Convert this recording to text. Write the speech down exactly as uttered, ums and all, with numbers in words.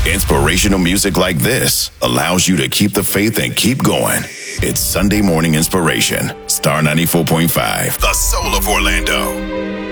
Inspirational music like this allows you to keep the faith and keep going. It's Sunday Morning Inspiration, Star ninety-four point five, the soul of Orlando.